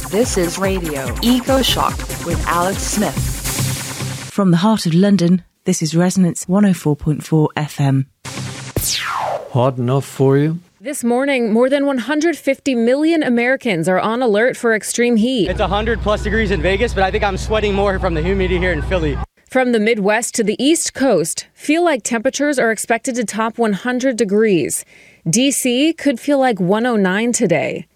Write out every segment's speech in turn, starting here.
This is Radio Eco Shock with Alex Smith. From the heart of London, this is Resonance 104.4 FM. Hot enough for you? This morning, more than 150 million Americans are on alert for extreme heat. It's 100 plus degrees in Vegas, but I think I'm sweating more from the humidity here in Philly. From the Midwest to the East Coast, feel like temperatures are expected to top 100 degrees. D.C. could feel like 109 today.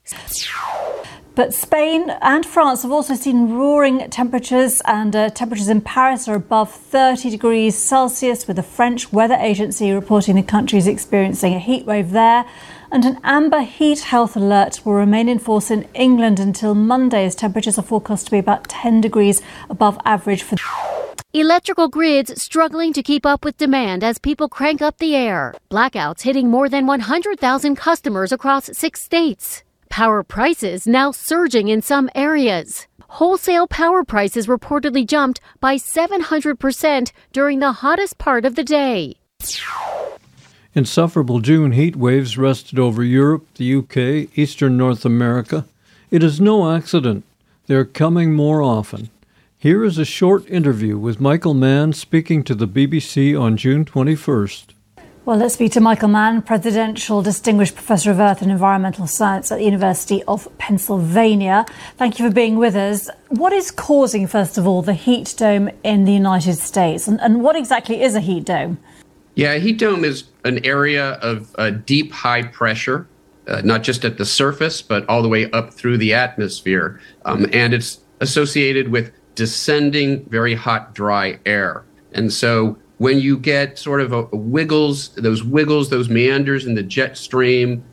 But Spain and France have also seen roaring temperatures, and temperatures in Paris are above 30 degrees Celsius, with the French Weather Agency reporting the country is experiencing a heat wave there. And an amber heat health alert will remain in force in England until Monday, as temperatures are forecast to be about 10 degrees above average for... Electrical grids struggling to keep up with demand as people crank up the air. Blackouts hitting more than 100,000 customers across 6 states. Power prices now surging in some areas. Wholesale power prices reportedly jumped by 700% during the hottest part of the day. Insufferable June heat waves rested over Europe, the UK, Eastern North America. It is no accident. They're coming more often. Here is a short interview with Michael Mann speaking to the BBC on June 21st. Well, let's speak to Michael Mann, Presidential Distinguished Professor of Earth and Environmental Science at the University of Pennsylvania. Thank you for being with us. What is causing, first of all, the heat dome in the United States? And what exactly is a heat dome? Yeah, a heat dome is an area of deep, high pressure, not just at the surface, but all the way up through the atmosphere. And it's associated with descending, very hot, dry air. And so when you get sort of those meanders in the jet stream,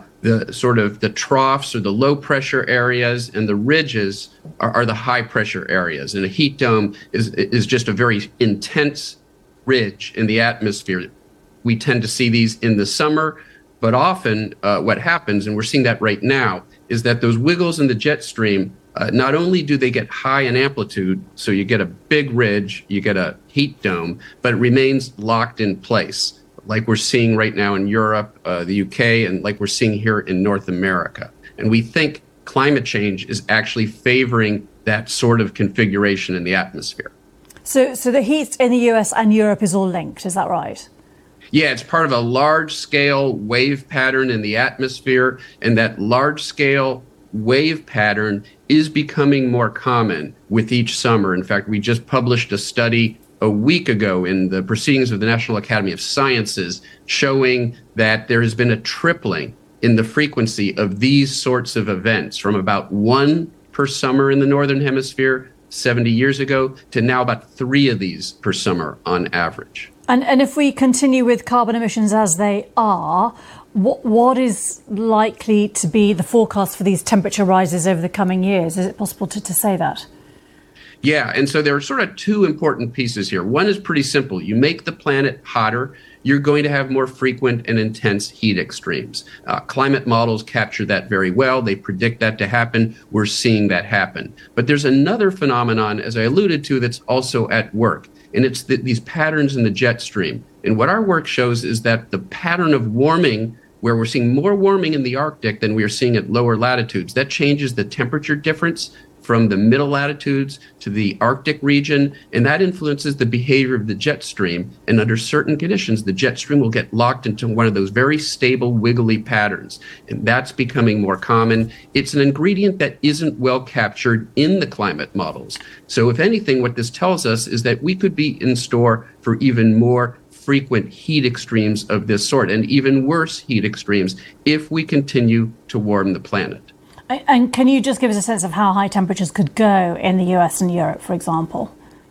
the troughs or the low pressure areas, and the ridges are the high pressure areas. And a heat dome is just a very intense ridge in the atmosphere. We tend to see these in the summer, but often what happens, and we're seeing that right now, is that those wiggles in the jet stream, not only do they get high in amplitude, so you get a big ridge, you get a heat dome, but it remains locked in place, like we're seeing right now in Europe, the UK, and like we're seeing here in North America. And we think climate change is actually favoring that sort of configuration in the atmosphere. So the heat in the US and Europe is all linked, is that right? Yeah, it's part of a large-scale wave pattern in the atmosphere, and that large-scale wave pattern is becoming more common with each summer. In fact, we just published a study a week ago in the Proceedings of the National Academy of Sciences showing that there has been a tripling in the frequency of these sorts of events, from about 1 per summer in the Northern Hemisphere 70 years ago to now about 3 of these per summer on average. And if we continue with carbon emissions as they are, what is likely to be the forecast for these temperature rises over the coming years? Is it possible to say that? Yeah, and so there are sort of 2 important pieces here. One is pretty simple. You make the planet hotter, you're going to have more frequent and intense heat extremes. Climate models capture that very well. They predict that to happen. We're seeing that happen. But there's another phenomenon, as I alluded to, that's also at work. And it's these patterns in the jet stream. And what our work shows is that the pattern of warming, where we're seeing more warming in the Arctic than we are seeing at lower latitudes, that changes the temperature difference from the middle latitudes to the Arctic region, and that influences the behavior of the jet stream. And under certain conditions, the jet stream will get locked into one of those very stable, wiggly patterns. And that's becoming more common. It's an ingredient that isn't well captured in the climate models. So if anything, what this tells us is that we could be in store for even more frequent heat extremes of this sort, and even worse heat extremes, if we continue to warm the planet. And can you just give us a sense of how high temperatures could go in the US and Europe, for example?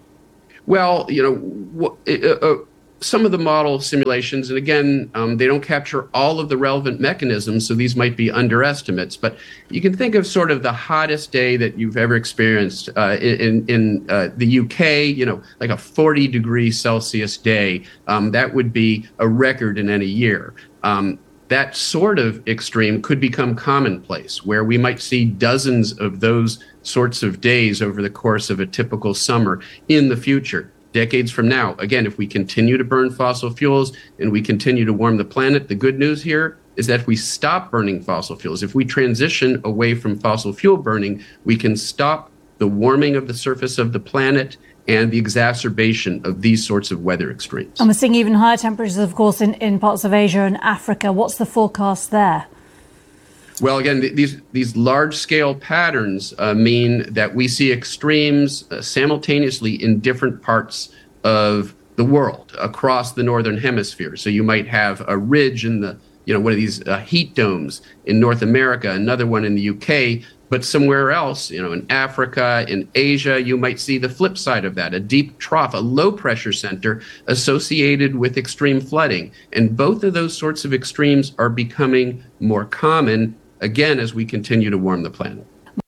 Well, some of the model simulations, and again, they don't capture all of the relevant mechanisms, so these might be underestimates, but you can think of sort of the hottest day that you've ever experienced in the UK, like a 40 degrees Celsius day. That would be a record in any year. That sort of extreme could become commonplace, where we might see dozens of those sorts of days over the course of a typical summer in the future. decades from now. Again, if we continue to burn fossil fuels and we continue to warm the planet, the good news here is that if we stop burning fossil fuels, if we transition away from fossil fuel burning, we can stop the warming of the surface of the planet and the exacerbation of these sorts of weather extremes. And we're seeing even higher temperatures, of course, in parts of Asia and Africa. What's the forecast there? Well, again, these large-scale patterns mean that we see extremes simultaneously in different parts of the world across the northern hemisphere. So you might have a ridge in the, one of these heat domes in North America, another one in the UK, but somewhere else, in Africa, in Asia, you might see the flip side of that, a deep trough, a low-pressure center associated with extreme flooding. And both of those sorts of extremes are becoming more common, again, as we continue to warm the planet.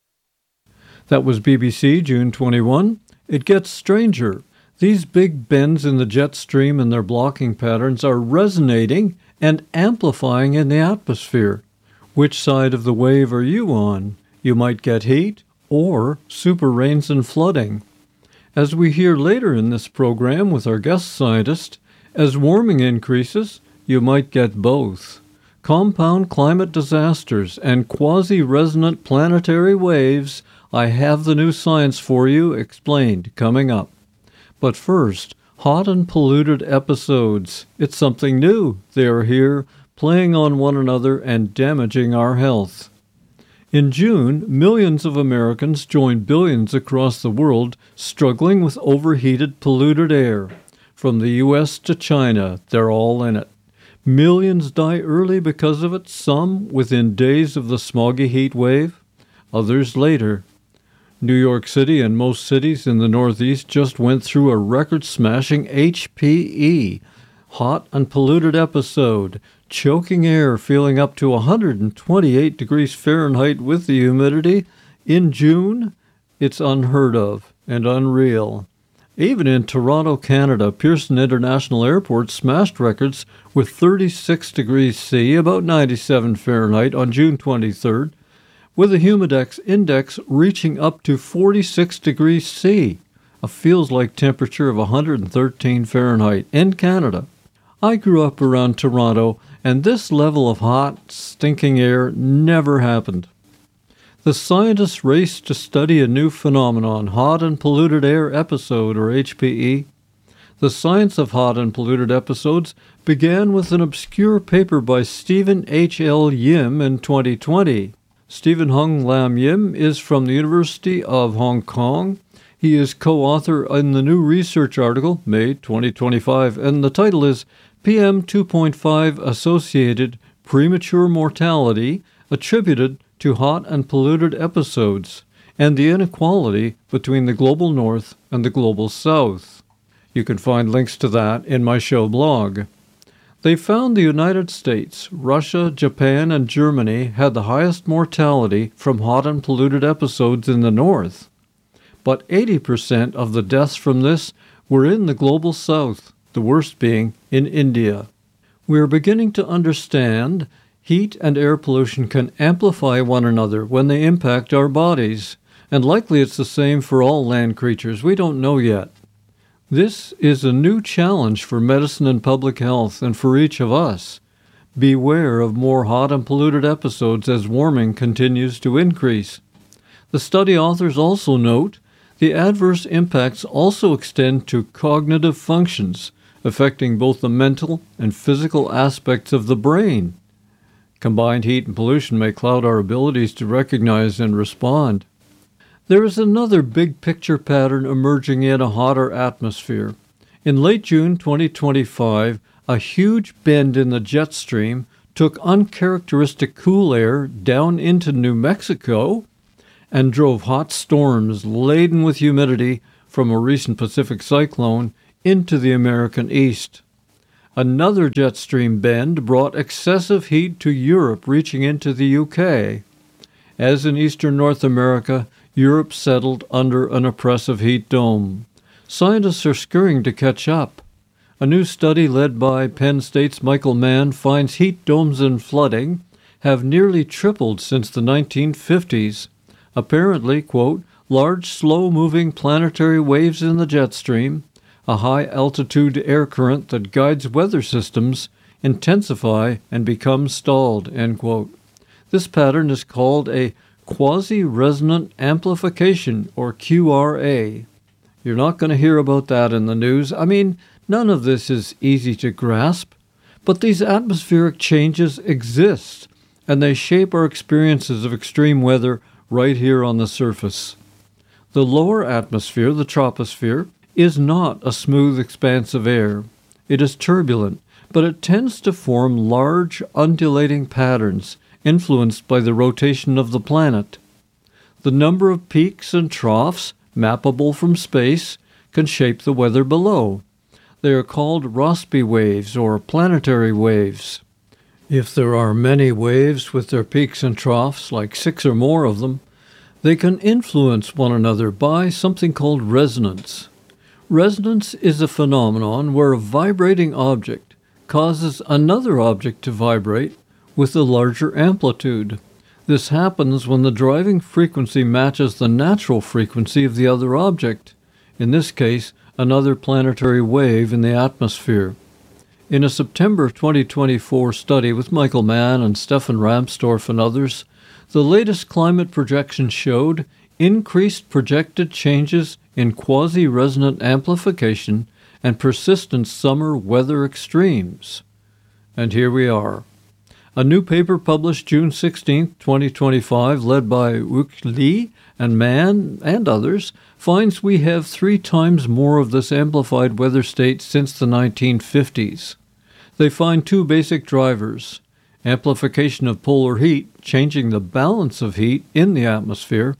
That was BBC, June 21. It gets stranger. These big bends in the jet stream and their blocking patterns are resonating and amplifying in the atmosphere. Which side of the wave are you on? You might get heat or super rains and flooding. As we hear later in this program with our guest scientist, as warming increases, you might get both. Compound climate disasters and quasi-resonant planetary waves. I have the new science for you explained coming up. But first, hot and polluted episodes. It's something new. They are here, playing on one another and damaging our health. In June, millions of Americans joined billions across the world struggling with overheated, polluted air. From the U.S. to China, they're all in it. Millions die early because of it, some within days of the smoggy heat wave, others later. New York City and most cities in the Northeast just went through a record-smashing HPE, hot and polluted episode, choking air feeling up to 128 degrees Fahrenheit with the humidity. In June, it's unheard of and unreal. Even in Toronto, Canada, Pearson International Airport smashed records with 36 degrees C, about 97 Fahrenheit, on June 23rd, with a humidex index reaching up to 46 degrees C, a feels-like temperature of 113 Fahrenheit in Canada. I grew up around Toronto, and this level of hot, stinking air never happened. The scientists raced to study a new phenomenon, hot and polluted air episode, or HPE. The science of hot and polluted episodes began with an obscure paper by Stephen H.L. Yim in 2020. Stephen Hung Lam Yim is from the University of Hong Kong. He is co-author in the new research article, May 2025, and the title is PM 2.5 Associated Premature Mortality Attributed to Hot and Polluted Episodes, and the Inequality Between the Global North and the Global South. You can find links to that in my show blog. They found the United States, Russia, Japan, and Germany had the highest mortality from hot and polluted episodes in the North. But 80% of the deaths from this were in the Global South, the worst being in India. We are beginning to understand heat and air pollution can amplify one another when they impact our bodies, and likely it's the same for all land creatures. We don't know yet. This is a new challenge for medicine and public health, and for each of us. Beware of more hot and polluted episodes as warming continues to increase. The study authors also note the adverse impacts also extend to cognitive functions, affecting both the mental and physical aspects of the brain. Combined heat and pollution may cloud our abilities to recognize and respond. There is another big picture pattern emerging in a hotter atmosphere. In late June 2025, a huge bend in the jet stream took uncharacteristic cool air down into New Mexico and drove hot storms laden with humidity from a recent Pacific cyclone into the American East. Another jet stream bend brought excessive heat to Europe, reaching into the UK. As in eastern North America, Europe settled under an oppressive heat dome. Scientists are scurrying to catch up. A new study led by Penn State's Michael Mann finds heat domes and flooding have nearly tripled since the 1950s. Apparently, quote, large, slow-moving planetary waves in the jet stream, a high-altitude air current that guides weather systems, intensify and become stalled, end quote. This pattern is called a quasi-resonant amplification, or QRA. You're not going to hear about that in the news. I mean, none of this is easy to grasp, but these atmospheric changes exist, and they shape our experiences of extreme weather right here on the surface. The lower atmosphere, the troposphere, is not a smooth expanse of air. It is turbulent, but it tends to form large, undulating patterns influenced by the rotation of the planet. The number of peaks and troughs, mappable from space, can shape the weather below. They are called Rossby waves or planetary waves. If there are many waves with their peaks and troughs, like 6 or more of them, they can influence one another by something called resonance. Resonance is a phenomenon where a vibrating object causes another object to vibrate with a larger amplitude. This happens when the driving frequency matches the natural frequency of the other object, in this case, another planetary wave in the atmosphere. In a September 2024 study with Michael Mann and Stefan Ramstorff and others, the latest climate projections showed increased projected changes in quasi-resonant amplification and persistent summer weather extremes. And here we are. A new paper published June 16, 2025, led by Wook Lee and Mann and others, finds we have 3 times more of this amplified weather state since the 1950s. They find 2 basic drivers: amplification of polar heat, changing the balance of heat in the atmosphere,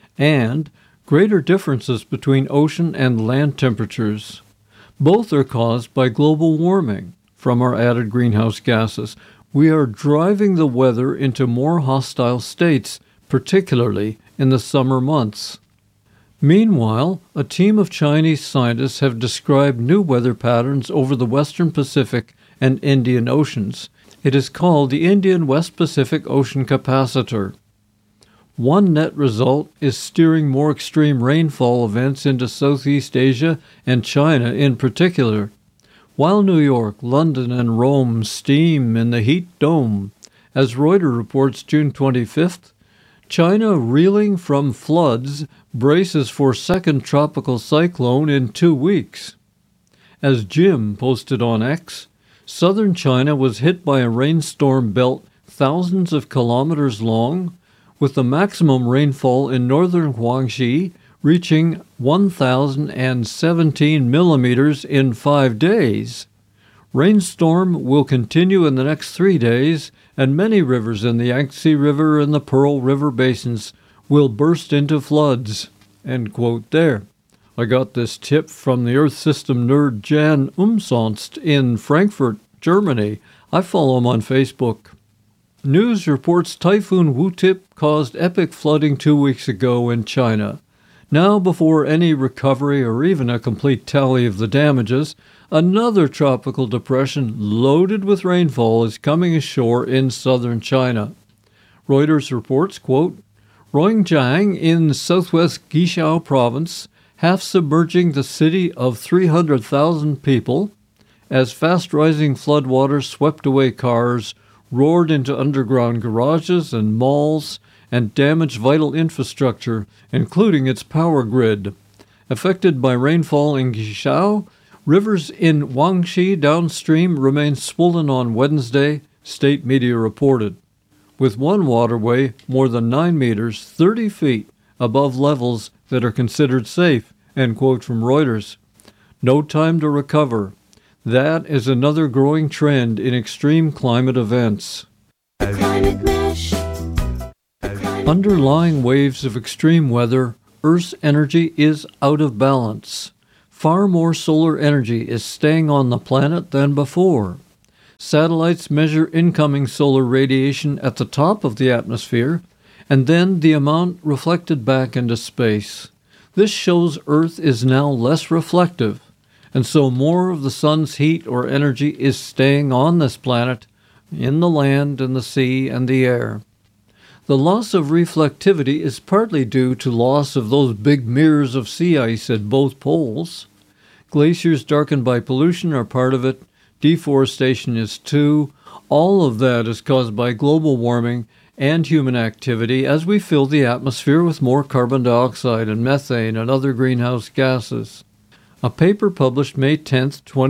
and greater differences between ocean and land temperatures. Both are caused by global warming from our added greenhouse gases. We are driving the weather into more hostile states, particularly in the summer months. Meanwhile, a team of Chinese scientists have described new weather patterns over the Western Pacific and Indian Oceans. It is called the Indian West Pacific Ocean Capacitor. One net result is steering more extreme rainfall events into Southeast Asia and China in particular. While New York, London, and Rome steam in the heat dome, as Reuters reports June 25th, China, reeling from floods, braces for second tropical cyclone in 2 weeks. As Jim posted on X, southern China was hit by a rainstorm belt thousands of kilometers long, with the maximum rainfall in northern Guangxi reaching 1,017 millimeters in 5 days. Rainstorm will continue in the next 3 days, and many rivers in the Yangtze River and the Pearl River basins will burst into floods. End quote there. I got this tip from the Earth System nerd Jan Umsonst in Frankfurt, Germany. I follow him on Facebook. News reports Typhoon Wu-Tip caused epic flooding 2 weeks ago in China. Now, before any recovery or even a complete tally of the damages, another tropical depression loaded with rainfall is coming ashore in southern China. Reuters reports, quote, Ruijiang in southwest Guizhou province, half submerging the city of 300,000 people, as fast-rising floodwaters swept away cars, roared into underground garages and malls, and damaged vital infrastructure, including its power grid. Affected by rainfall in Guizhou, rivers in Guangxi downstream remain swollen on Wednesday, state media reported, with one waterway more than 9 meters, 30 feet, above levels that are considered safe, end quote from Reuters. No time to recover. That is another growing trend in extreme climate events. Climate Mesh. Underlying waves of extreme weather, Earth's energy is out of balance. Far more solar energy is staying on the planet than before. Satellites measure incoming solar radiation at the top of the atmosphere, and then the amount reflected back into space. This shows Earth is now less reflective, and so more of the sun's heat or energy is staying on this planet, in the land and the sea and the air. The loss of reflectivity is partly due to loss of those big mirrors of sea ice at both poles. Glaciers darkened by pollution are part of it. Deforestation is too. All of that is caused by global warming and human activity as we fill the atmosphere with more carbon dioxide and methane and other greenhouse gases. A paper published May 10,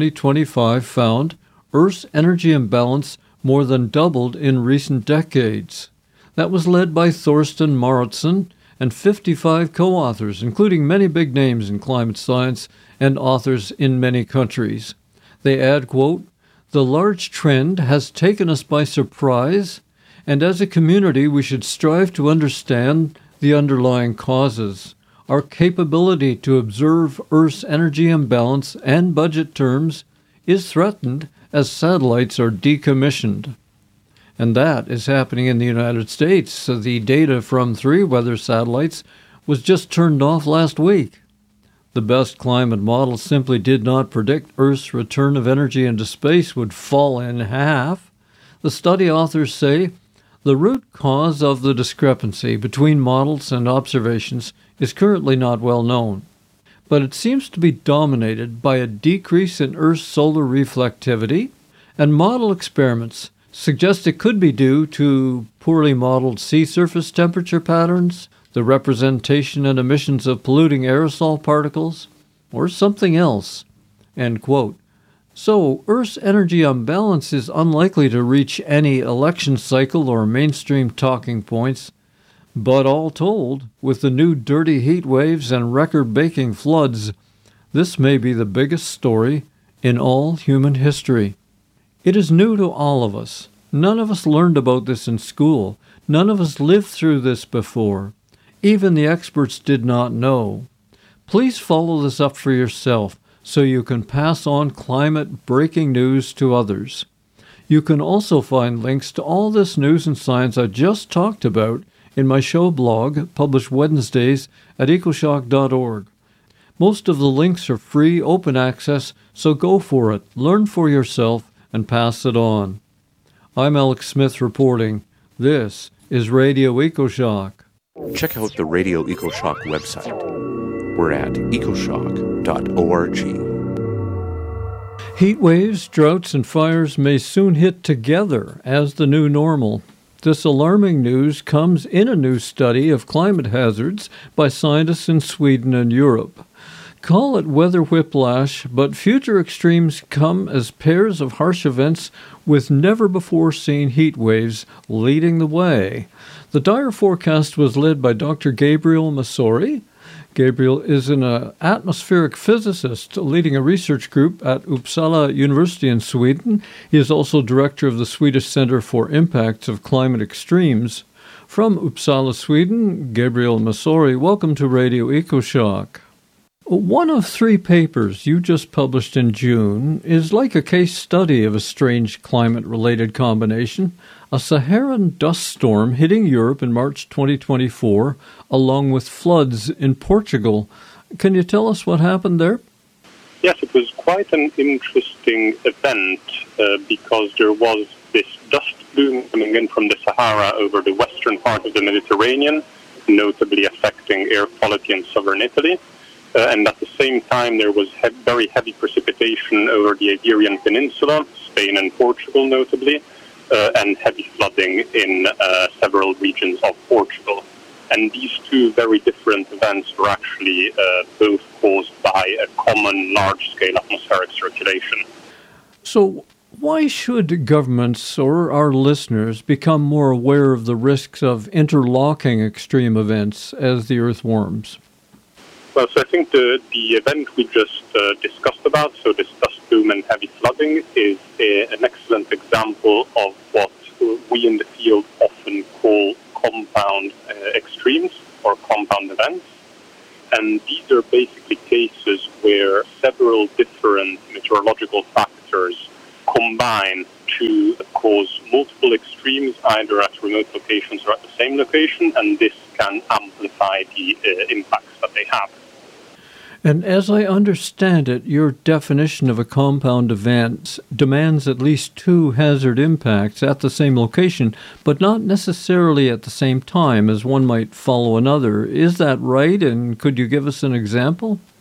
2025 found Earth's energy imbalance more than doubled in recent decades. That was led by Thorsten Mauritsen and 55 co-authors, including many big names in climate science and authors in many countries. They add, quote, "The large trend has taken us by surprise, and as a community we should strive to understand the underlying causes. Our capability to observe Earth's energy imbalance and budget terms is threatened as satellites are decommissioned." And that is happening in the United States. So the data from 3 weather satellites was just turned off last week. The best climate models simply did not predict Earth's return of energy into space would fall in half. The study authors say the root cause of the discrepancy between models and observations is currently not well known, but it seems to be dominated by a decrease in Earth's solar reflectivity, and model experiments suggest it could be due to poorly modeled sea surface temperature patterns, the representation and emissions of polluting aerosol particles, or something else. End quote. So, Earth's energy imbalance is unlikely to reach any election cycle or mainstream talking points, but all told, with the new dirty heat waves and record-breaking floods, this may be the biggest story in all human history. It is new to all of us. None of us learned about this in school. None of us lived through this before. Even the experts did not know. Please follow this up for yourself so you can pass on climate breaking news to others. You can also find links to all this news and science I just talked about in my show blog, published Wednesdays at ecoshock.org. Most of the links are free, open access, so go for it, learn for yourself, and pass it on. I'm Alex Smith reporting. This is Radio EcoShock. Check out the Radio EcoShock website. We're at ecoshock.org. Heat waves, droughts, and fires may soon hit together as the new normal. This alarming news comes in a new study of climate hazards by scientists in Sweden and Europe. Call it weather whiplash, but future extremes come as pairs of harsh events with never-before-seen heat waves leading the way. The dire forecast was led by Dr. Gabriel Masori. Gabriel is an atmospheric physicist leading a research group at Uppsala University in Sweden. He is also director of the Swedish Center for Impacts of Climate Extremes. From Uppsala, Sweden, Gabriel Masori, welcome to Radio EcoShock. One of 3 papers you just published in June is like a case study of a strange climate-related combination, a Saharan dust storm hitting Europe in March 2024, along with floods in Portugal. Can you tell us what happened there? Yes, it was quite an interesting event because there was this dust plume coming in from the Sahara over the western part of the Mediterranean, notably affecting air quality in southern Italy. And at the same time, there was very heavy precipitation over the Iberian Peninsula, Spain and Portugal notably, and heavy flooding in several regions of Portugal. And these 2 very different events were actually both caused by a common large-scale atmospheric circulation. So why should governments or our listeners become more aware of the risks of interlocking extreme events as the Earth warms? Well, so I think the event we just discussed about, so this dust plume and heavy flooding, is an excellent example of what we in the field often call compound extremes or compound events. And these are basically cases where several different meteorological factors combine to cause multiple extremes, either at remote locations or at the same location, and this can amplify the impacts that they have. And as I understand it, your definition of a compound event demands at least 2 hazard impacts at the same location, but not necessarily at the same time as one might follow another. Is that right? And could you give us an example?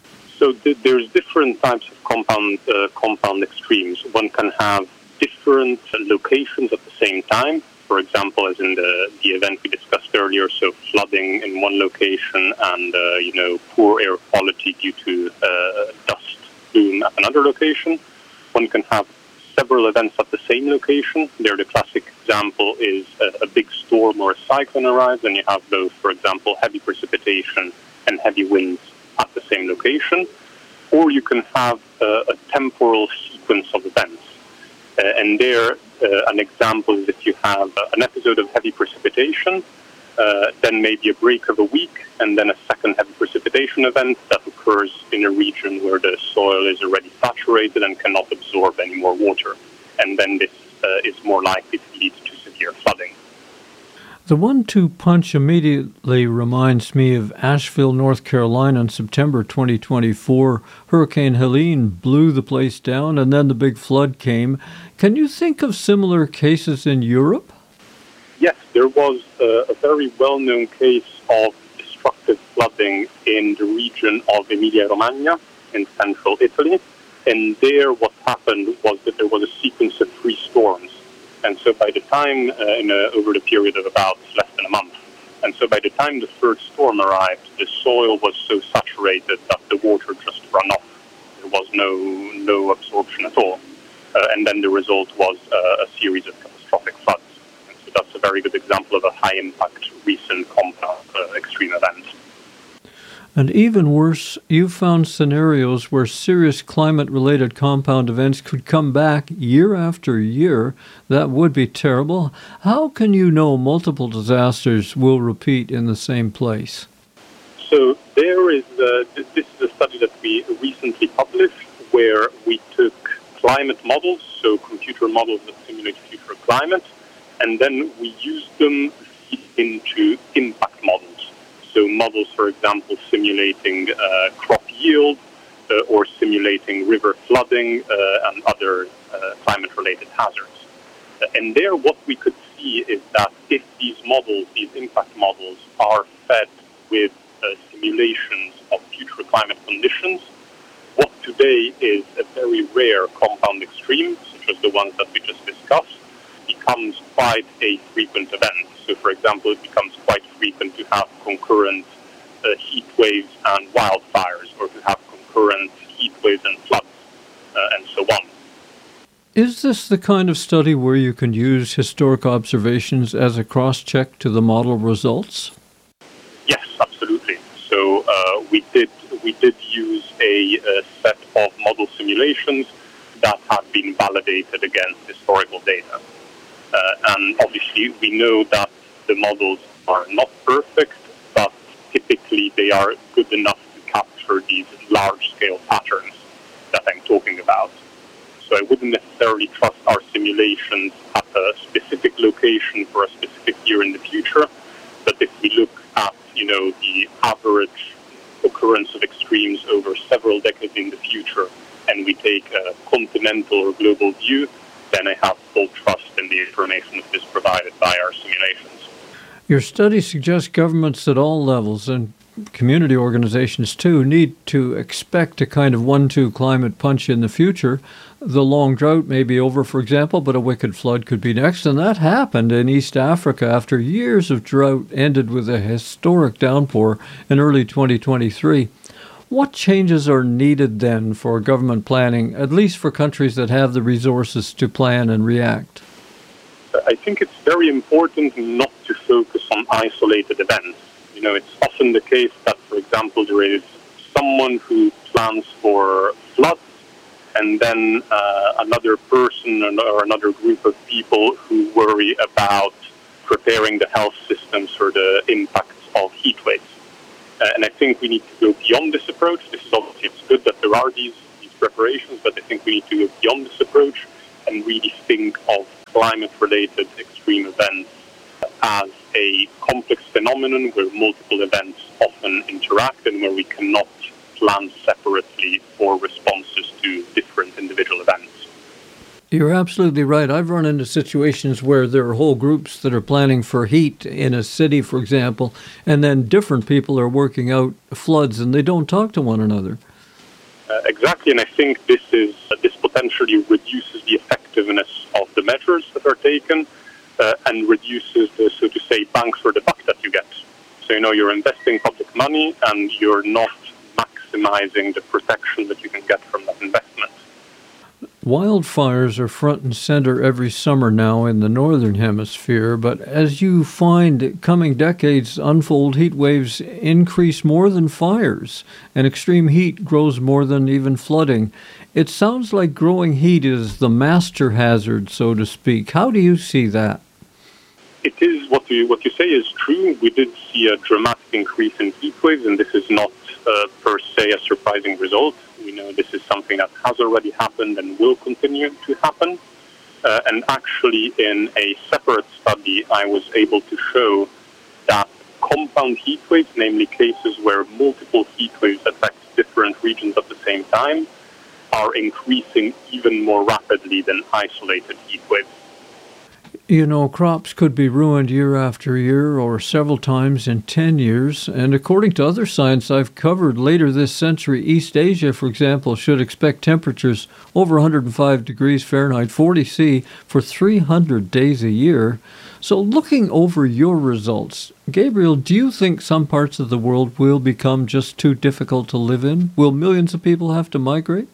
So there's different types of compound extremes. One can have different locations at the same time. For example, as in the event we discussed earlier, so flooding in one location and poor air quality due to dust plume at another location. One can have several events at the same location. There, the classic example is a big storm or a cyclone arrives, and you have both, for example, heavy precipitation and heavy winds at the same location. Or you can have a temporal sequence of events. And there, an example is if you have an episode of heavy precipitation, then maybe a break of a week, and then a second heavy precipitation event that occurs in a region where the soil is already saturated and cannot absorb any more water. And then this is more likely to lead to severe flooding. The 1-2 punch immediately reminds me of Asheville, North Carolina in September 2024. Hurricane Helene blew the place down, and then the big flood came. Can you think of similar cases in Europe? Yes, there was a very well-known case of destructive flooding in the region of Emilia-Romagna in central Italy. And there what happened was that there was a sequence of 3 storms. And so by the time, over the period of about less than a month, and so by the time the 3rd storm arrived, the soil was so saturated that the water just ran off. There was no absorption at all. And then the result was a series of catastrophic floods. And so that's a very good example of a high-impact recent compound extreme event. And even worse, you found scenarios where serious climate-related compound events could come back year after year. That would be terrible. How can you know multiple disasters will repeat in the same place? So there is this is a study that we recently published where we took climate models, so computer models that simulate future climate, and then we used them into impact models. So models, for example, simulating crop yield or simulating river flooding and other climate-related hazards. And there what we could see is that if these models, these impact models, are fed with simulations of future climate conditions, what today is a very rare compound extreme, such as the ones that we just discussed, becomes quite a frequent event. So, for example, it becomes quite frequent to have concurrent heat waves and wildfires, or to have concurrent heat waves and floods, and so on. Is this the kind of study where you can use historic observations as a cross-check to the model results? Yes, absolutely. So we did use a set of model simulations that had been validated against historical data. And obviously, we know that the models are not perfect, but typically they are good enough to capture these large-scale patterns that I'm talking about. So I wouldn't necessarily trust our simulations at a specific location for a specific year in the future, but if we look at, the average occurrence of extremes over several decades in the future, and we take a continental or global view, then I have full trust in the information that is provided by our simulations. Your study suggests governments at all levels, and community organizations too, need to expect a kind of 1-2 climate punch in the future. The long drought may be over, for example, but a wicked flood could be next, and that happened in East Africa after years of drought ended with a historic downpour in early 2023. What changes are needed then for government planning, at least for countries that have the resources to plan and react? I think it's very important not to focus on isolated events. It's often the case that, for example, there is someone who plans for floods, and then another person or another group of people who worry about preparing the health systems for the impacts of heat waves. And I think we need to go beyond this approach. This is obviously, it's good that there are these preparations, but I think we need to go beyond this approach and really think of climate-related extreme events as a complex phenomenon where multiple events often interact and where we cannot plan separately for responses to different individual events. You're absolutely right. I've run into situations where there are whole groups that are planning for heat in a city, for example, and then different people are working out floods and they don't talk to one another. Exactly, and I think this potentially reduces the effectiveness of the measures that are taken and reduces the, so to say, bang for the buck that you get. So, you're investing public money and you're not maximizing the protection that you can get from that investment. Wildfires are front and center every summer now in the northern hemisphere, but as you find coming decades unfold, heat waves increase more than fires, and extreme heat grows more than even flooding. It sounds like growing heat is the master hazard, so to speak. How do you see that? It is what you say is true. We did see a dramatic increase in heat waves, and this is not per se a surprising result. We know this is something that has already happened and will continue to happen. And actually, in a separate study, I was able to show that compound heat waves, namely cases where multiple heat waves affect different regions at the same time, are increasing even more rapidly than isolated heat waves. Crops could be ruined year after year or several times in 10 years. And according to other science I've covered, later this century, East Asia, for example, should expect temperatures over 105 degrees Fahrenheit, 40 C, for 300 days a year. So looking over your results, Gabriel, do you think some parts of the world will become just too difficult to live in? Will millions of people have to migrate?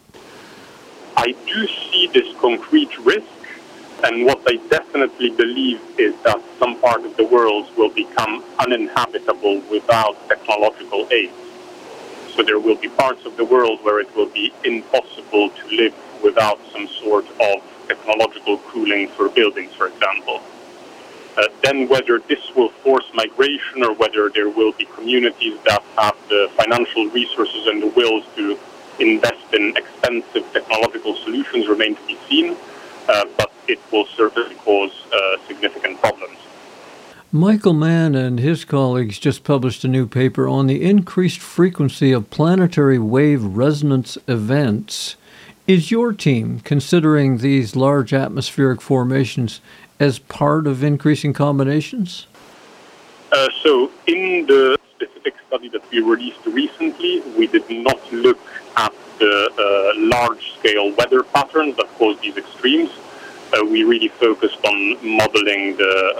I do see this concrete risk. And what I definitely believe is that some part of the world will become uninhabitable without technological aid. So there will be parts of the world where it will be impossible to live without some sort of technological cooling for buildings, for example. Then whether this will force migration or whether there will be communities that have the financial resources and the will to invest in expensive technological solutions remain to be seen. But it will certainly cause significant problems. Michael Mann and his colleagues just published a new paper on the increased frequency of planetary wave resonance events. Is your team considering these large atmospheric formations as part of increasing combinations? So in the specific study that we released recently, we did not look at the large-scale weather patterns that cause these extremes. We really focused on modeling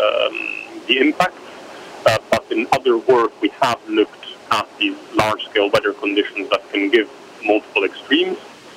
the impact. But in other work, we have looked at these large-scale weather conditions that can give multiple extremes.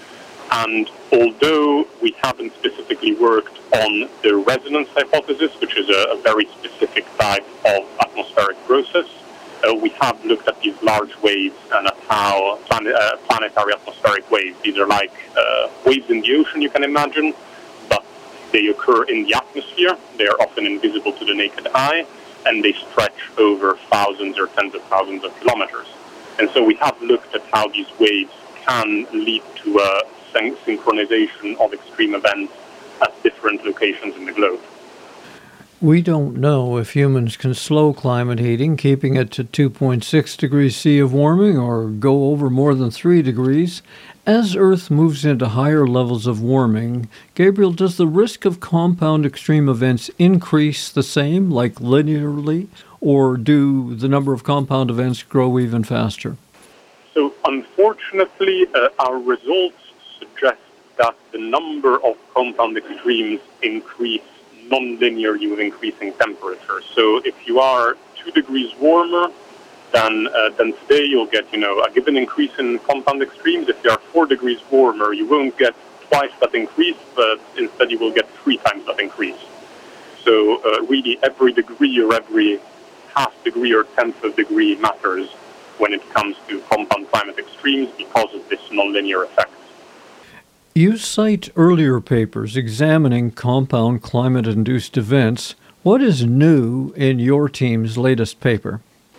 And although we haven't specifically worked on the resonance hypothesis, which is a very specific type of atmospheric process, we have looked at these large waves and at how planetary atmospheric waves, these are like waves in the ocean, you can imagine, but they occur in the atmosphere. They are often invisible to the naked eye, and they stretch over thousands or tens of thousands of kilometers. And so we have looked at how these waves can lead to a synchronization of extreme events at different locations in the globe. We don't know if humans can slow climate heating, keeping it to 2.6 degrees C of warming, or go over more than 3 degrees. As Earth moves into higher levels of warming, Gabriel, does the risk of compound extreme events increase the same, like linearly, or do the number of compound events grow even faster? So unfortunately, our results suggest that the number of compound extremes increase non-linearly with increasing temperature. So if you are 2 degrees warmer, then today you'll get, a given increase in compound extremes. If you are 4 degrees warmer, you won't get twice that increase, but instead you will get 3 times that increase. So really every degree or every half degree or tenth of degree matters when it comes to compound climate extremes because of this nonlinear effect. You cite earlier papers examining compound climate-induced events. What is new in your team's latest paper?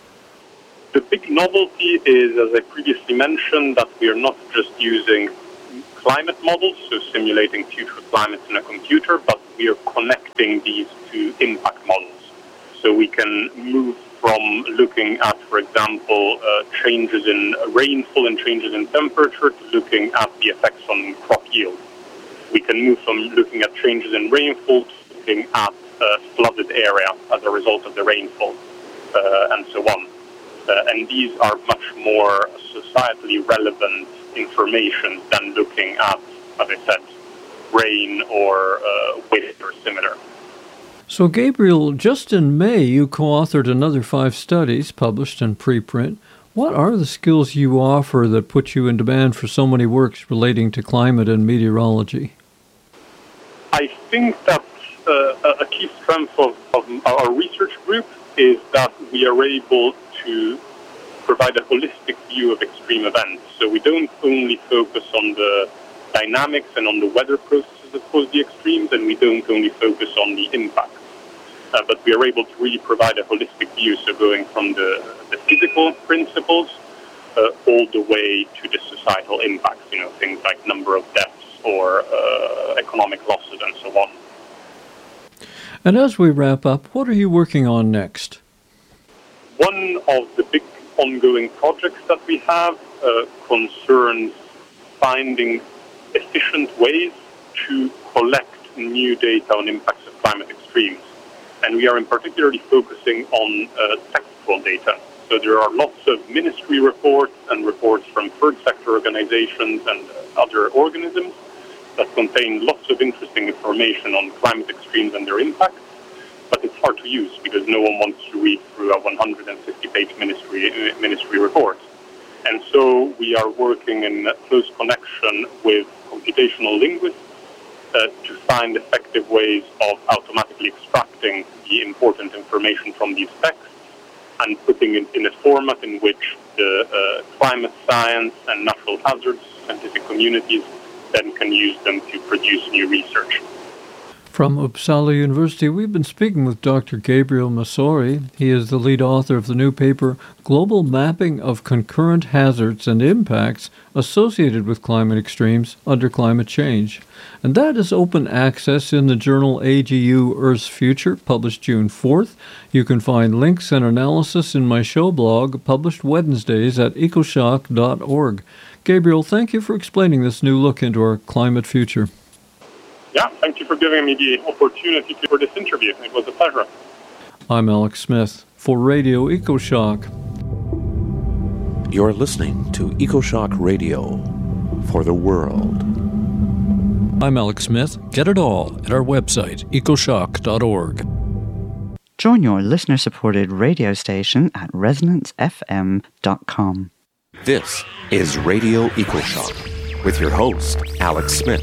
The big novelty is, as I previously mentioned, that we are not just using climate models, so simulating future climates in a computer, but we are connecting these to impact models. So we can move from looking at, for example, changes in rainfall and changes in temperature to looking at the effects on crop yield. We can move from looking at changes in rainfall to looking at flooded area as a result of the rainfall, and so on. And these are much more societally relevant information than looking at, as I said, rain or wind or similar. So, Gabriel, just in May, you co-authored another 5 studies published in preprint. What are the skills you offer that put you in demand for so many works relating to climate and meteorology? I think that a key strength of our research group is that we are able to provide a holistic view of extreme events. So we don't only focus on the dynamics and on the weather processes that cause the extremes, and we don't only focus on the impacts. But we are able to really provide a holistic view, so going from the physical principles all the way to the societal impacts, things like number of deaths or economic losses and so on. And as we wrap up, what are you working on next? One of the big ongoing projects that we have concerns finding efficient ways to collect new data on impacts of climate extremes. And we are in particularly focusing on technical data. So there are lots of ministry reports and reports from third sector organizations and other organisms that contain lots of interesting information on climate extremes and their impacts, but it's hard to use because no one wants to read through a 150-page ministry report. And so we are working in close connection with computational linguists to find effective ways of automatically extracting the important information from these texts and putting it in a format in which the climate science and natural hazards scientific communities then can use them to produce new research. From Uppsala University, we've been speaking with Dr. Gabriel Masori. He is the lead author of the new paper, Global Mapping of Concurrent Hazards and Impacts Associated with Climate Extremes Under Climate Change. And that is open access in the journal AGU Earth's Future, published June 4th. You can find links and analysis in my show blog, published Wednesdays at ecoshock.org. Gabriel, thank you for explaining this new look into our climate future. Yeah, thank you for giving me the opportunity for this interview. It was a pleasure. I'm Alex Smith for Radio EcoShock. You're listening to EcoShock Radio for the world. I'm Alex Smith. Get it all at our website, ecoshock.org. Join your listener-supported radio station at resonancefm.com. This is Radio EcoShock with your host, Alex Smith.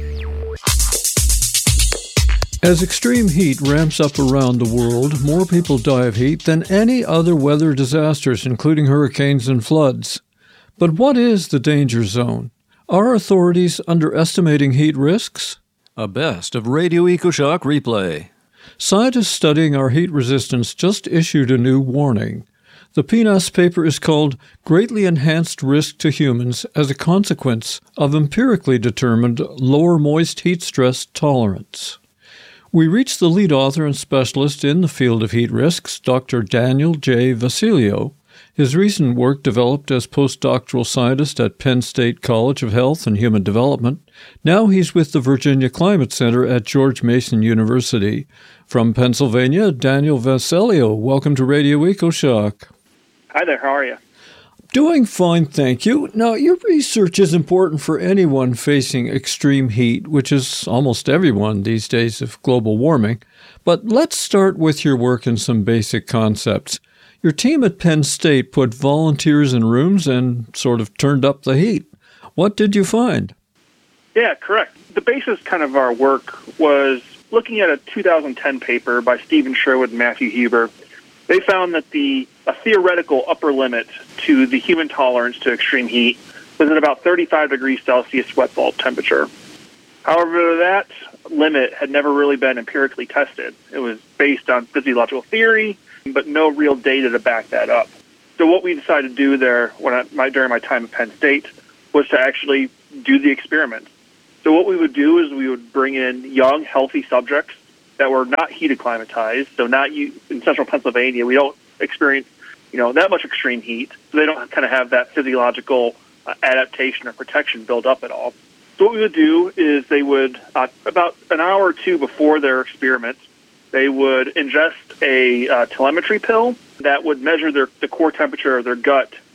As extreme heat ramps up around the world, more people die of heat than any other weather disasters, including hurricanes and floods. But what is the danger zone? Are authorities underestimating heat risks? A best of Radio EcoShock replay. Scientists studying our heat resistance just issued a new warning. The PNAS paper is called Greatly Enhanced Risk to Humans as a Consequence of Empirically Determined Lower Moist Heat Stress Tolerance. We reached the lead author and specialist in the field of heat risks, Dr. Daniel J. Vasilio. His recent work developed as postdoctoral scientist at Penn State College of Health and Human Development. Now he's with the Virginia Climate Center at George Mason University. From Pennsylvania, Daniel Vasilio, welcome to Radio EcoShock. Hi there, how are you? Doing fine, thank you. Now, your research is important for anyone facing extreme heat, which is almost everyone these days of global warming. But let's start with your work and some basic concepts. Your team at Penn State put volunteers in rooms and sort of turned up the heat. What did you find? Yeah, correct. The basis kind of our work was looking at a 2010 paper by Stephen Sherwood and Matthew Huber. They found that a theoretical upper limit to the human tolerance to extreme heat was at about 35 degrees Celsius wet bulb temperature. However, that limit had never really been empirically tested. It was based on physiological theory, but no real data to back that up. So what we decided to do there during my time at Penn State was to actually do the experiment. So what we would do is we would bring in young, healthy subjects that were not heat acclimatized. So not in central Pennsylvania, we don't experience that much extreme heat. So they don't kind of have that physiological adaptation or protection built up at all. So what we would do is they would, about an hour or two before their experiment, they would ingest a telemetry pill that would measure the core temperature of their gut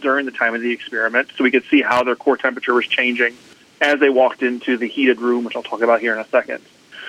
during the time of the experiment, so we could see how their core temperature was changing as they walked into the heated room, which I'll talk about here in a second.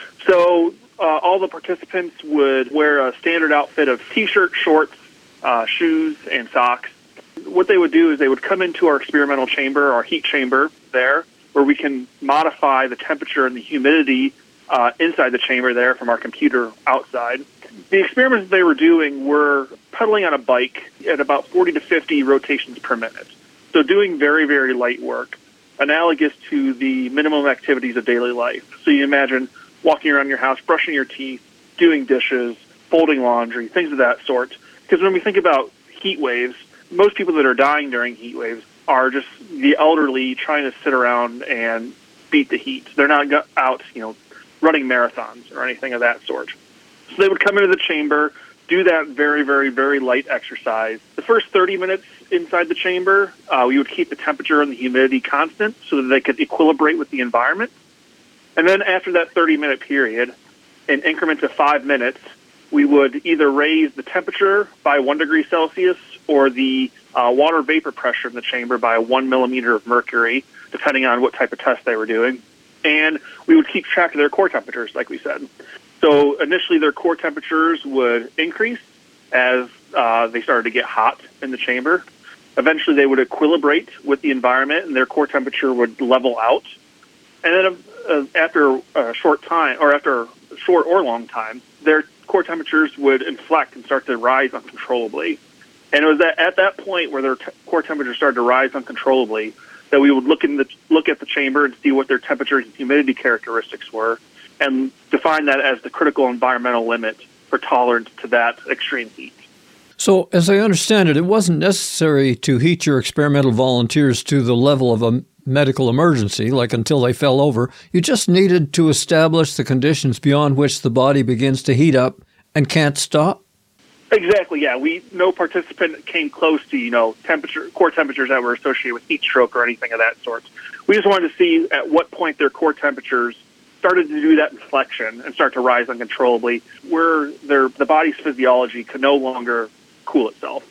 So all the participants would wear a standard outfit of T-shirt, shorts, shoes, and socks. What they would do is they would come into our experimental chamber, our heat chamber there, where we can modify the temperature and the humidity inside the chamber there from our computer outside. The experiments they were doing were pedaling on a bike at about 40 to 50 rotations per minute. So doing very, very light work, analogous to the minimum activities of daily life. So you imagine walking around your house, brushing your teeth, doing dishes, folding laundry, things of that sort. Because when we think about heat waves, most people that are dying during heat waves are just the elderly trying to sit around and beat the heat. They're not out, running marathons or anything of that sort. So they would come into the chamber, do that very, very, very light exercise. The first 30 minutes inside the chamber, we would keep the temperature and the humidity constant so that they could equilibrate with the environment. And then after that 30-minute period, in increments of 5 minutes, we would either raise the temperature by 1 degree Celsius or the water vapor pressure in the chamber by 1 millimeter of mercury, depending on what type of test they were doing. And we would keep track of their core temperatures, like we said. So initially their core temperatures would increase as they started to get hot in the chamber. Eventually they would equilibrate with the environment and their core temperature would level out. And then after a short time, or after a short or long time, their core temperatures would inflect and start to rise uncontrollably. And it was at that point where their core temperature started to rise uncontrollably that we would look at the chamber and see what their temperature and humidity characteristics were, and define that as the critical environmental limit for tolerance to that extreme heat. So, as I understand it, it wasn't necessary to heat your experimental volunteers to the level of a medical emergency, like until they fell over. You just needed to establish the conditions beyond which the body begins to heat up and can't stop? Exactly, yeah. No participant came close to, core temperatures that were associated with heat stroke or anything of that sort. We just wanted to see at what point their core temperatures started to do that inflection and start to rise uncontrollably, where the body's physiology could no longer cool itself.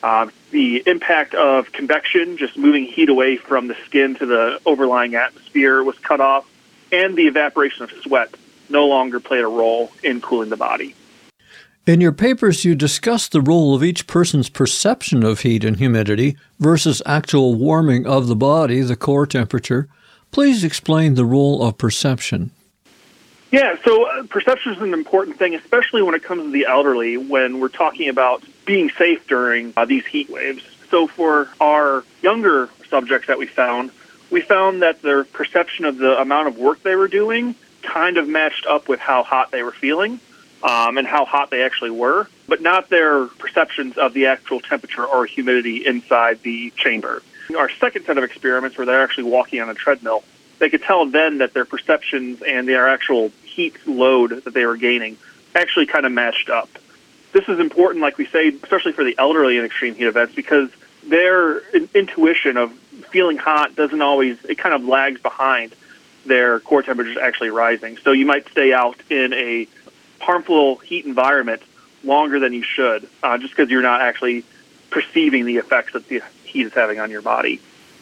The impact of convection, just moving heat away from the skin to the overlying atmosphere, was cut off, and the evaporation of sweat no longer played a role in cooling the body. In your papers, you discuss the role of each person's perception of heat and humidity versus actual warming of the body, the core temperature. Please explain the role of perception. Yeah, so perception is an important thing, especially when it comes to the elderly, when we're talking about being safe during these heat waves. So for our younger subjects that we found that their perception of the amount of work they were doing kind of matched up with how hot they were feeling. And how hot they actually were, but not their perceptions of the actual temperature or humidity inside the chamber. Our second set of experiments, where they're actually walking on a treadmill, they could tell then that their perceptions and their actual heat load that they were gaining actually kind of matched up. This is important, like we say, especially for the elderly in extreme heat events, because their intuition of feeling hot it kind of lags behind their core temperatures actually rising. So you might stay out in a harmful heat environment longer than you should, just because you're not actually perceiving the effects that the heat is having on your body.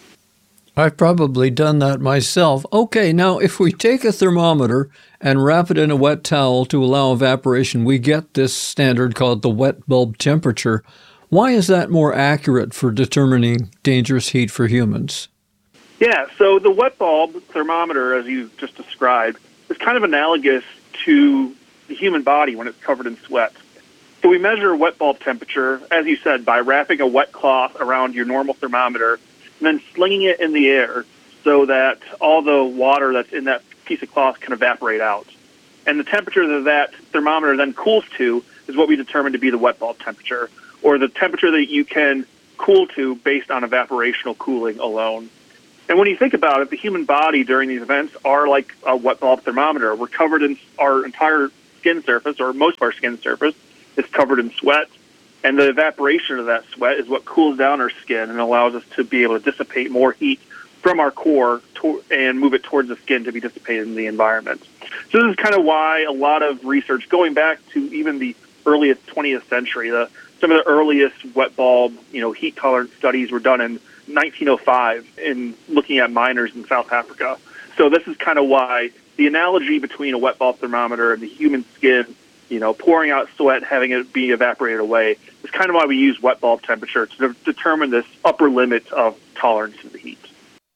I've probably done that myself. Okay, now if we take a thermometer and wrap it in a wet towel to allow evaporation, we get this standard called the wet bulb temperature. Why is that more accurate for determining dangerous heat for humans? Yeah, so the wet bulb thermometer, as you just described, is kind of analogous to the human body when it's covered in sweat. So we measure wet bulb temperature, as you said, by wrapping a wet cloth around your normal thermometer and then slinging it in the air so that all the water that's in that piece of cloth can evaporate out. And the temperature that that thermometer then cools to is what we determine to be the wet bulb temperature, or the temperature that you can cool to based on evaporational cooling alone. And when you think about it, the human body during these events are like a wet bulb thermometer. We're covered in our entire skin surface, or most of our skin surface, is covered in sweat, and the evaporation of that sweat is what cools down our skin and allows us to be able to dissipate more heat from our core and move it towards the skin to be dissipated in the environment. So this is kind of why a lot of research, going back to even the earliest 20th century, the Some of the earliest wet bulb, heat tolerance studies were done in 1905 in looking at miners in South Africa. So this is kind of why the analogy between a wet bulb thermometer and the human skin, pouring out sweat, having it be evaporated away, is kind of why we use wet bulb temperature to determine this upper limit of tolerance to the heat.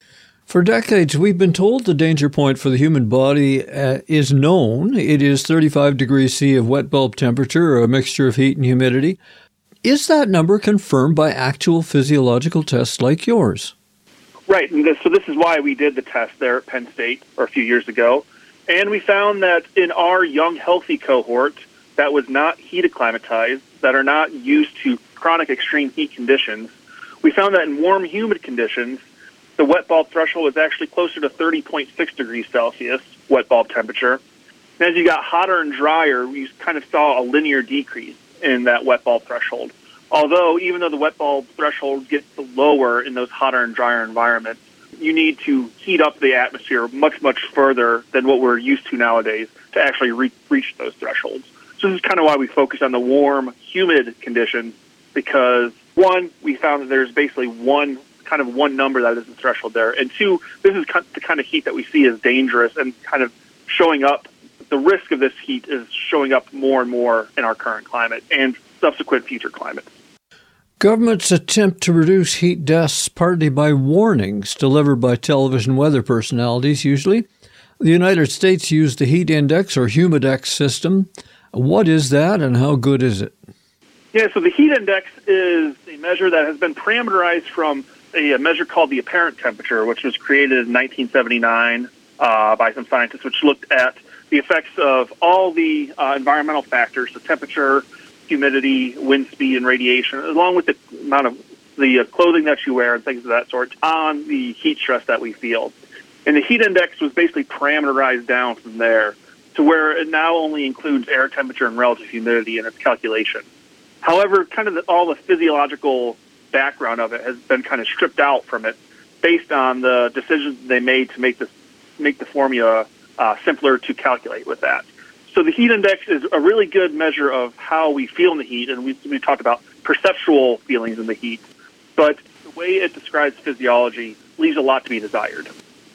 For decades, we've been told the danger point for the human body is known. It is 35 degrees C of wet bulb temperature, or a mixture of heat and humidity. Is that number confirmed by actual physiological tests like yours? Right, and so this is why we did the test there at Penn State a few years ago. And we found that in our young, healthy cohort that was not heat acclimatized, that are not used to chronic extreme heat conditions, we found that in warm, humid conditions, the wet bulb threshold was actually closer to 30.6 degrees Celsius, wet bulb temperature. And as you got hotter and drier, you kind of saw a linear decrease in that wet bulb threshold. Although, even though the wet bulb threshold gets lower in those hotter and drier environments, you need to heat up the atmosphere much, much further than what we're used to nowadays to actually reach those thresholds. So this is kind of why we focus on the warm, humid conditions, because one, we found that there's basically one number that is the threshold there, and two, this is the kind of heat that we see as dangerous and kind of showing up. The risk of this heat is showing up more and more in our current climate and subsequent future climates. Governments attempt to reduce heat deaths partly by warnings delivered by television weather personalities, usually. The United States used the heat index or humidex system. What is that and how good is it? Yeah, so the heat index is a measure that has been parameterized from a measure called the apparent temperature, which was created in 1979 by some scientists, which looked at the effects of all the environmental factors, so temperature, humidity, wind speed, and radiation, along with the amount of the clothing that you wear and things of that sort, on the heat stress that we feel. And the heat index was basically parameterized down from there to where it now only includes air temperature and relative humidity in its calculation. However, kind of all the physiological background of it has been kind of stripped out from it based on the decisions they made to make the formula simpler to calculate with that. So the heat index is a really good measure of how we feel in the heat, and we talked about perceptual feelings in the heat, but the way it describes physiology leaves a lot to be desired.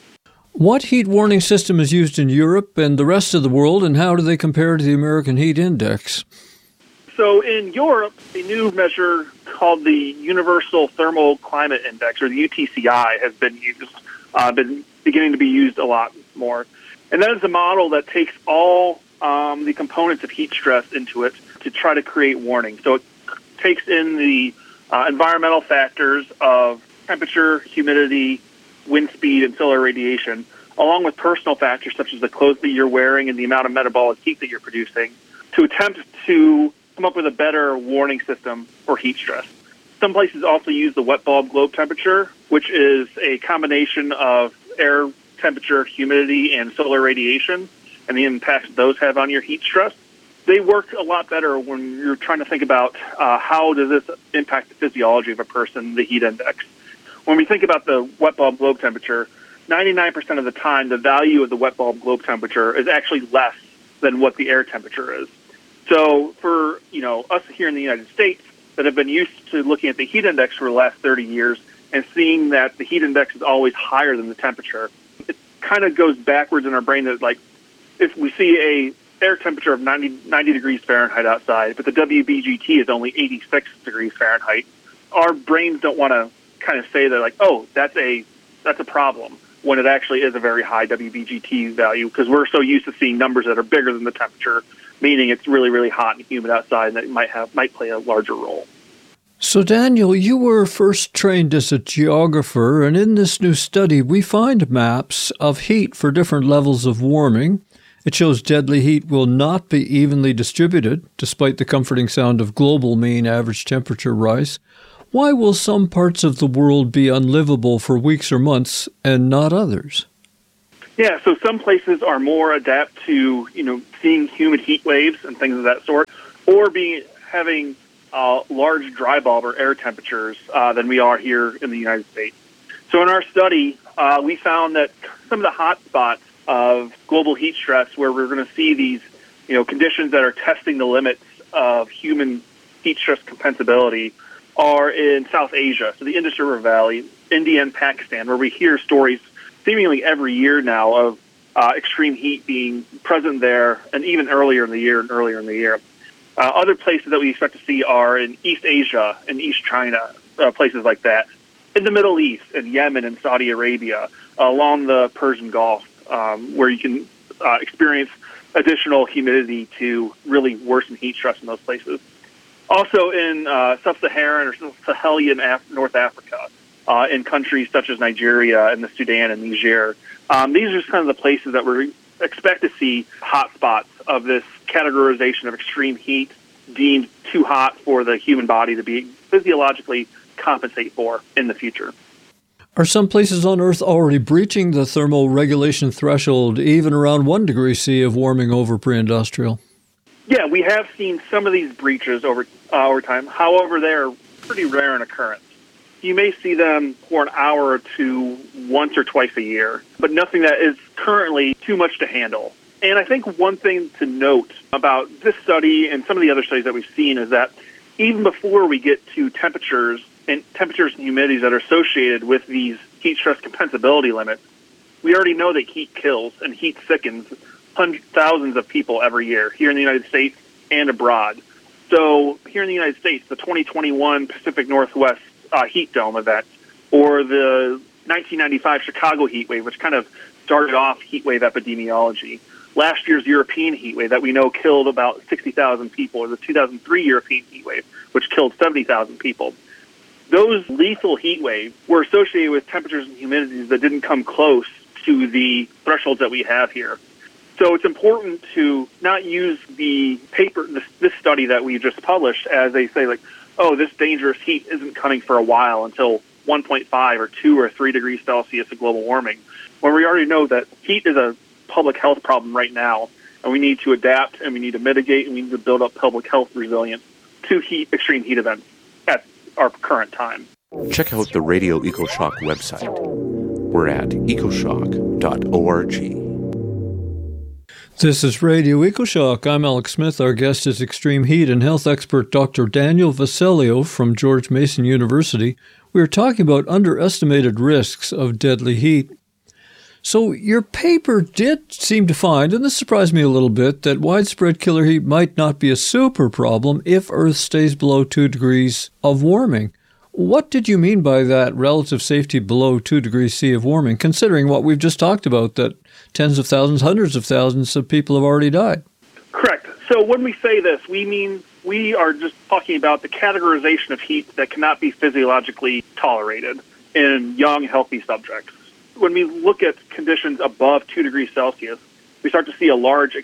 What heat warning system is used in Europe and the rest of the world, and how do they compare to the American heat index? So in Europe, a new measure called the Universal Thermal Climate Index, or the UTCI, has been used, been beginning to be used a lot more. And that is a model that takes all the components of heat stress into it to try to create warnings. So it takes in the environmental factors of temperature, humidity, wind speed, and solar radiation, along with personal factors such as the clothes that you're wearing and the amount of metabolic heat that you're producing, to attempt to come up with a better warning system for heat stress. Some places also use the wet bulb globe temperature, which is a combination of air temperature, humidity, and solar radiation, and the impact those have on your heat stress. They work a lot better when you're trying to think about how does this impact the physiology of a person, the heat index. When we think about the wet bulb globe temperature, 99% of the time, the value of the wet bulb globe temperature is actually less than what the air temperature is. So for us here in the United States that have been used to looking at the heat index for the last 30 years and seeing that the heat index is always higher than the temperature, it kind of goes backwards in our brain that, like, if we see a air temperature of 90 degrees Fahrenheit outside, but the WBGT is only 86 degrees Fahrenheit, our brains don't want to kind of say that, like, oh, that's a problem, when it actually is a very high WBGT value, because we're so used to seeing numbers that are bigger than the temperature, meaning it's really, really hot and humid outside, and that might play a larger role. So, Daniel, you were first trained as a geographer, and in this new study, we find maps of heat for different levels of warming. It shows deadly heat will not be evenly distributed, despite the comforting sound of global mean average temperature rise. Why will some parts of the world be unlivable for weeks or months and not others? Yeah, so some places are more adept to, seeing humid heat waves and things of that sort, or having large dry bulb or air temperatures than we are here in the United States. So in our study, we found that some of the hot spots of global heat stress, where we're going to see these, conditions that are testing the limits of human heat stress compensability are in South Asia, so the Indus River Valley, India and Pakistan, where we hear stories seemingly every year now of extreme heat being present there, and even earlier in the year. Other places that we expect to see are in East Asia and East China, places like that. In the Middle East, in Yemen and Saudi Arabia, along the Persian Gulf, where you can experience additional humidity to really worsen heat stress in those places. Also in sub-Saharan or Sahelian North Africa, in countries such as Nigeria and the Sudan and Niger. These are just kind of the places that we expect to see hotspots of this categorization of extreme heat deemed too hot for the human body to be physiologically compensate for in the future. Are some places on Earth already breaching the thermal regulation threshold, even around 1 degree C of warming over pre-industrial? Yeah, we have seen some of these breaches over time. However, they're pretty rare in occurrence. You may see them for an hour or two once or twice a year, but nothing that is currently too much to handle. And I think one thing to note about this study and some of the other studies that we've seen is that even before we get to temperatures and humidities that are associated with these heat stress compensability limits, we already know that heat kills and heat sickens thousands of people every year here in the United States and abroad. So here in the United States, the 2021 Pacific Northwest heat dome event, or the 1995 Chicago heat wave, which kind of started off heat wave epidemiology. Last year's European heat wave that we know killed about 60,000 people, or the 2003 European heat wave, which killed 70,000 people. Those lethal heat waves were associated with temperatures and humidities that didn't come close to the thresholds that we have here. So it's important to not use the paper, this study that we just published, as they say, like, oh, this dangerous heat isn't coming for a while until 1.5 or 2 or 3 degrees Celsius of global warming, when we already know that heat is a public health problem right now, and we need to adapt, and we need to mitigate, and we need to build up public health resilience to extreme heat events at our current time. Check out the Radio EcoShock website. We're at ecoshock.org. This is Radio EcoShock. I'm Alex Smith. Our guest is extreme heat and health expert Dr. Daniel Vassalio from George Mason University. We are talking about underestimated risks of deadly heat. So your paper did seem to find, and this surprised me a little bit, that widespread killer heat might not be a super problem if Earth stays below 2 degrees of warming. What did you mean by that relative safety below 2 degrees C of warming, considering what we've just talked about, that tens of thousands, hundreds of thousands of people have already died? Correct. So when we say this, we mean we are just talking about the categorization of heat that cannot be physiologically tolerated in young, healthy subjects. When we look at conditions above 2 degrees Celsius, we start to see a larger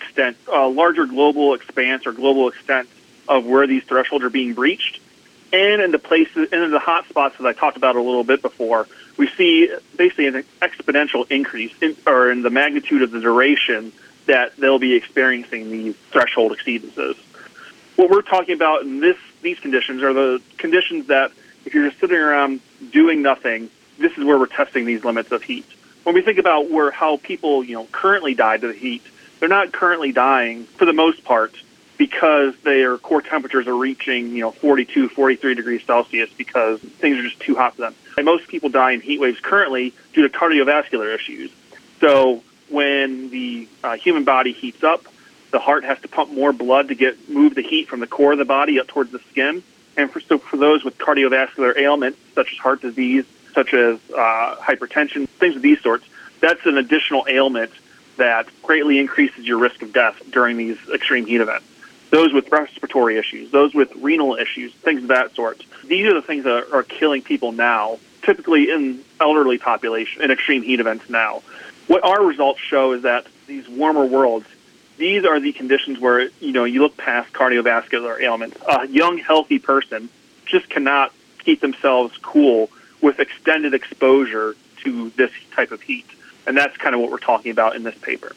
global expanse or global extent of where these thresholds are being breached. And in the places, and in the hot spots that I talked about a little bit before, we see basically an exponential increase in the magnitude of the duration that they'll be experiencing these threshold exceedances. What we're talking about in these conditions are the conditions that if you're just sitting around doing nothing, this is where we're testing these limits of heat. When we think about how people currently die to the heat, they're not currently dying for the most part because their core temperatures are reaching 42, 43 degrees Celsius because things are just too hot for them. And most people die in heat waves currently due to cardiovascular issues. So when the human body heats up, the heart has to pump more blood to move the heat from the core of the body up towards the skin. And for those with cardiovascular ailments, such as heart disease, such as hypertension, things of these sorts, that's an additional ailment that greatly increases your risk of death during these extreme heat events. Those with respiratory issues, those with renal issues, things of that sort. These are the things that are killing people now, typically in elderly population, in extreme heat events now. What our results show is that these warmer worlds, these are the conditions where, you look past cardiovascular ailments. A young, healthy person just cannot keep themselves cool with extended exposure to this type of heat. And that's kind of what we're talking about in this paper.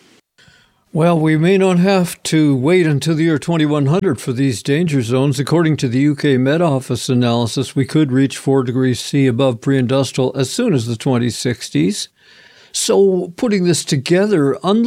Well, we may not have to wait until the year 2100 for these danger zones. According to the UK Met Office analysis, we could reach 4 degrees C above pre-industrial as soon as the 2060s. So putting this together,